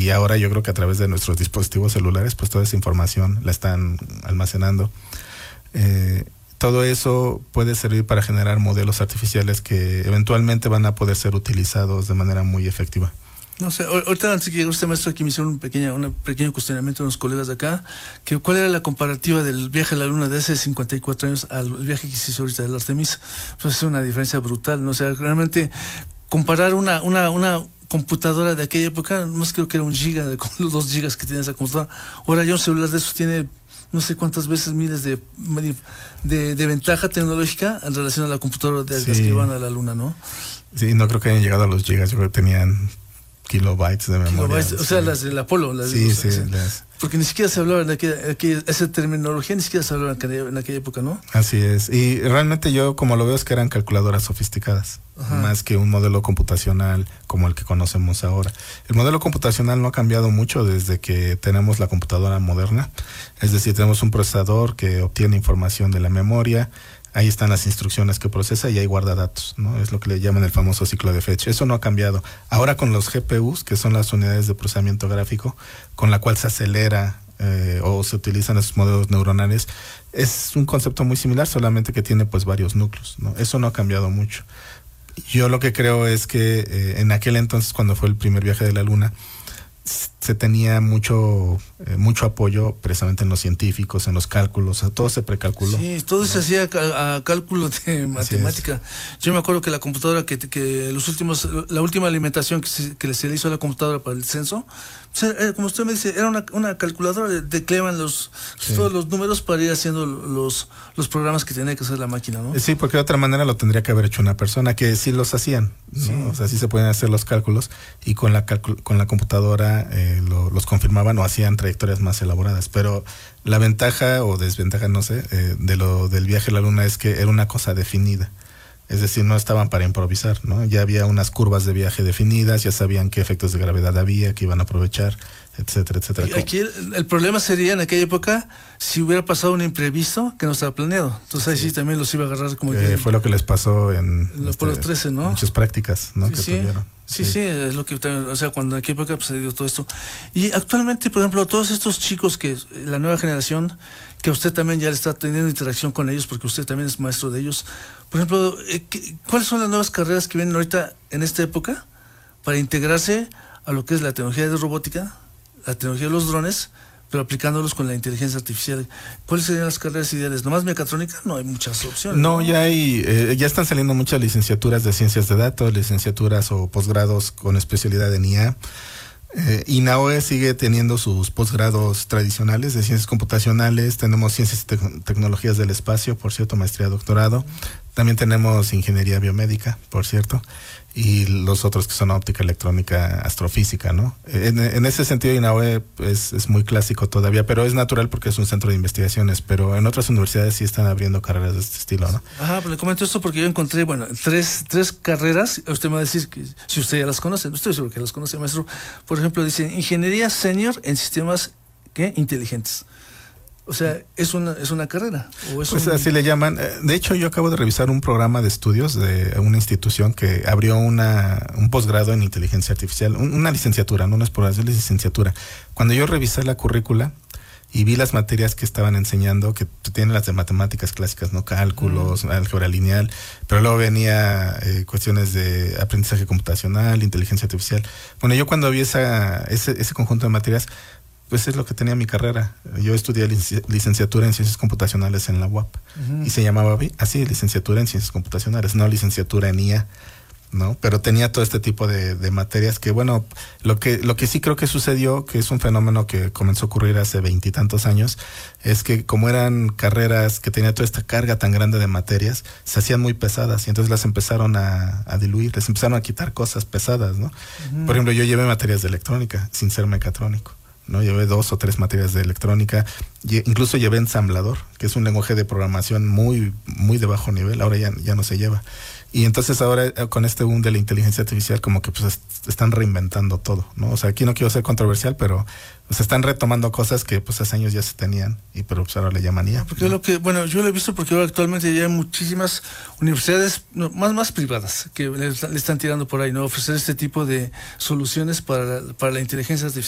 y ahora yo creo que a través de nuestros dispositivos celulares, pues toda esa información la están almacenando. Todo eso puede servir para generar modelos artificiales que eventualmente van a poder ser utilizados de manera muy efectiva. No sé, ahorita antes que llegue usted, maestro, aquí me hicieron un pequeño cuestionamiento de unos colegas de acá, que cuál era la comparativa del viaje a la Luna de hace 54 años al viaje que se hizo ahorita del Artemis. Pues es una diferencia brutal, ¿no? O sea, realmente comparar una computadora de aquella época, más creo que era 1 giga, con los 2 gigas que tiene esa computadora. Ahora ya un celular de esos tiene no sé cuántas veces miles de ventaja tecnológica en relación a la computadora de las que van a la Luna, ¿no? Sí, no creo que hayan llegado a los gigas, yo creo que tenían kilobytes de memoria. O sea, las del Apolo. Porque ni siquiera se hablaba esa terminología ni siquiera se hablaba en aquella época, ¿no? Así es. Y realmente yo como lo veo es que eran calculadoras sofisticadas, más que un modelo computacional como el que conocemos ahora. El modelo computacional no ha cambiado mucho desde que tenemos la computadora moderna. Es decir, tenemos un procesador que obtiene información de la memoria. Ahí están las instrucciones que procesa y ahí guarda datos, ¿no? Es lo que le llaman el famoso ciclo de fetch. Eso no ha cambiado. Ahora con los GPUs, que son las unidades de procesamiento gráfico, con la cual se acelera o se utilizan esos modelos neuronales, es un concepto muy similar, solamente que tiene pues varios núcleos, ¿no? Eso no ha cambiado mucho. Yo lo que creo es que en aquel entonces, cuando fue el primer viaje de la Luna, se tenía mucho apoyo precisamente en los científicos, en los cálculos, todo se precalculó. Sí, todo se hacía a cálculo de matemática. Yo me acuerdo que la computadora la última alimentación que se le hizo a la computadora para el censo, como usted me dice, era una calculadora, tecleaban todos los números para ir haciendo los programas que tenía que hacer la máquina, ¿no? Sí, porque de otra manera lo tendría que haber hecho una persona, que sí los hacían, ¿no? Sí. O sea, sí se podían hacer los cálculos y con la computadora los confirmaban o hacían trayectorias más elaboradas, pero la ventaja o desventaja, no sé, del viaje a la Luna es que era una cosa definida. Es decir, no estaban para improvisar, ¿no? Ya había unas curvas de viaje definidas, ya sabían qué efectos de gravedad había, que iban a aprovechar, etcétera, etcétera. Y aquí el problema sería en aquella época si hubiera pasado un imprevisto que no estaba planeado. Entonces ahí sí también los iba a agarrar como fue lo que les pasó en los Apolo 13, ¿no? Muchas prácticas, ¿no? Sí, que tuvieron. Sí, es lo que también, o sea, cuando en aquella época pues, se dio todo esto. Y actualmente, por ejemplo, todos estos chicos la nueva generación, que usted también ya está teniendo interacción con ellos, porque usted también es maestro de ellos. Por ejemplo, ¿cuáles son las nuevas carreras que vienen ahorita en esta época para integrarse a lo que es la tecnología de robótica, la tecnología de los drones, pero aplicándolos con la inteligencia artificial? ¿Cuáles serían las carreras ideales? ¿Nomás mecatrónica? No hay muchas opciones. No, ya están saliendo muchas licenciaturas de ciencias de datos, licenciaturas o posgrados con especialidad en IA. INAOE sigue teniendo sus posgrados tradicionales de ciencias computacionales. Tenemos ciencias y tecnologías del espacio, por cierto, maestría, doctorado. También tenemos ingeniería biomédica, por cierto, y los otros que son óptica, electrónica, astrofísica, ¿no? En ese sentido, INAOE es muy clásico todavía, pero es natural porque es un centro de investigaciones, pero en otras universidades sí están abriendo carreras de este estilo, ¿no? Ajá, pero le comento esto porque yo encontré, tres carreras. Usted me va a decir que si usted ya las conoce, no estoy seguro que las conoce, maestro. Por ejemplo, dice Ingeniería Senior en Sistemas Inteligentes. O sea, ¿es una carrera? Pues así le llaman. De hecho, yo acabo de revisar un programa de estudios de una institución que abrió un posgrado en inteligencia artificial, una licenciatura, no es por hacer licenciatura. Cuando yo revisé la currícula y vi las materias que estaban enseñando, que tienen las de matemáticas clásicas, ¿no? Cálculos, álgebra lineal, pero luego venía cuestiones de aprendizaje computacional, inteligencia artificial. Bueno, yo cuando vi ese conjunto de materias, pues es lo que tenía mi carrera. Yo estudié licenciatura en Ciencias Computacionales en la UAP. Y se llamaba así, licenciatura en Ciencias Computacionales, no licenciatura en IA, ¿no? Pero tenía todo este tipo de materias que, bueno, lo que sí creo que sucedió, que es un fenómeno que comenzó a ocurrir hace 20 y tantos años, es que como eran carreras que tenían toda esta carga tan grande de materias, se hacían muy pesadas y entonces las empezaron a diluir, les empezaron a quitar cosas pesadas, ¿no? Por ejemplo, yo llevé materias de electrónica sin ser mecatrónico, ¿no? Llevé 2 o 3 materias de electrónica, incluso llevé ensamblador, que es un lenguaje de programación muy, muy de bajo nivel, ahora ya no se lleva. Y entonces ahora con este boom de la inteligencia artificial como que pues están reinventando todo, ¿no? O sea, aquí no quiero ser controversial, pero se están retomando cosas que pues hace años ya se tenían, pero pues ahora le llaman IA. Porque ¿no? Yo lo he visto porque ahora actualmente ya hay muchísimas universidades más privadas que le están tirando por ahí, ¿no? Ofrecer este tipo de soluciones para la inteligencia artificial.